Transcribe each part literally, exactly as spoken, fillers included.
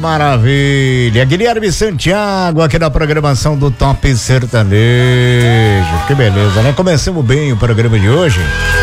maravilha. Guilherme Santiago aqui na programação do Top Sertanejo. Que beleza, né? Começamos bem o programa de hoje.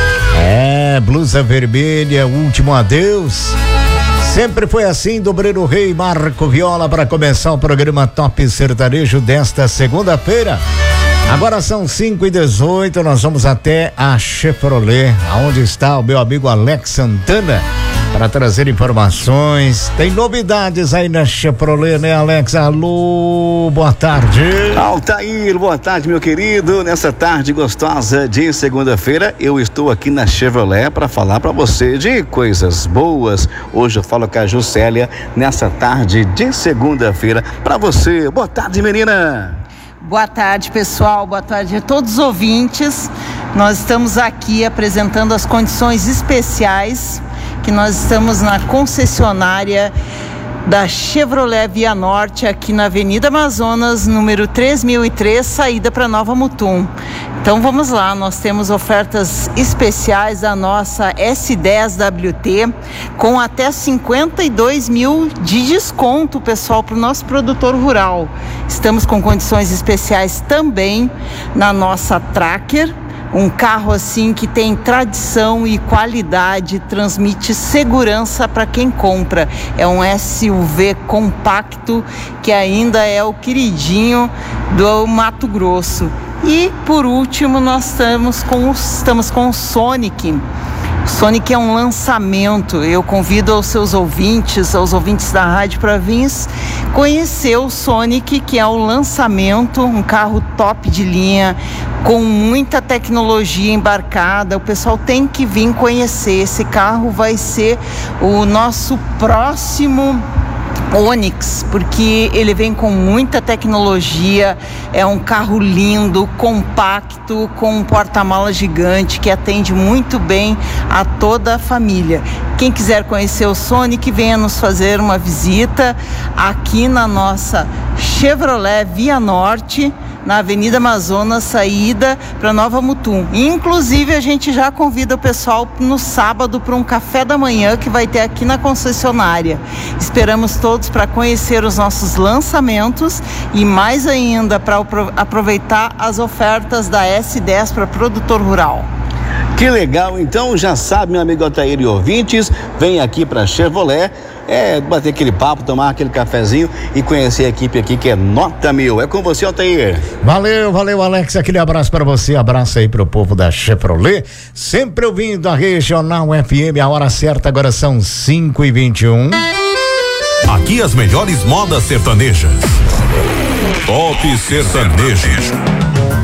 É, blusa vermelha, último adeus. Sempre foi assim, Dobreiro Rei, Marco Viola, para começar o programa Top Sertanejo desta segunda-feira. Agora são cinco e dezoito, nós vamos até a Chevrolet, onde está o meu amigo Alex Santana, para trazer informações. Tem novidades aí na Chevrolet, né, Alex? Alô, boa tarde. Altair, boa tarde, meu querido. Nessa tarde gostosa de segunda-feira, eu estou aqui na Chevrolet para falar para você de coisas boas. Hoje eu falo com a Juscelia nessa tarde de segunda-feira para você. Boa tarde, menina. Boa tarde, pessoal. Boa tarde a todos os ouvintes. Nós estamos aqui apresentando as condições especiais que nós estamos na concessionária da Chevrolet Via Norte, aqui na Avenida Amazonas, número três mil e três, saída para Nova Mutum. Então vamos lá, nós temos ofertas especiais da nossa S dez W T com até cinquenta e dois mil de desconto, pessoal, para o nosso produtor rural. Estamos com condições especiais também na nossa Tracker, um carro assim que tem tradição e qualidade, transmite segurança para quem compra. É um S U V compacto que ainda é o queridinho do Mato Grosso. E por último nós estamos com, estamos com o Sonic. O Sonic é um lançamento. Eu convido aos seus ouvintes, aos ouvintes da rádio, para vir conhecer o Sonic, que é o lançamento, um carro top de linha, com muita tecnologia embarcada. O pessoal tem que vir conhecer. Esse carro vai ser o nosso próximo Onix, porque ele vem com muita tecnologia, é um carro lindo, compacto, com um porta-malas gigante que atende muito bem a toda a família. Quem quiser conhecer o Sonic, venha nos fazer uma visita aqui na nossa Chevrolet Via Norte, na Avenida Amazonas, saída para Nova Mutum. Inclusive, a gente já convida o pessoal no sábado para um café da manhã que vai ter aqui na concessionária. Esperamos todos para conhecer os nossos lançamentos e mais ainda para aproveitar as ofertas da S dez para produtor rural. Que legal, então já sabe, meu amigo Altair e ouvintes, vem aqui para Chevrolet, é, bater aquele papo, tomar aquele cafezinho e conhecer a equipe aqui que é nota mil. É com você, Altair. Valeu, valeu, Alex, aquele abraço para você, abraço aí pro povo da Chevrolet, sempre ouvindo a Regional F M, a hora certa agora são cinco e vinte e um. Aqui as melhores modas sertanejas. Top Sertanejo.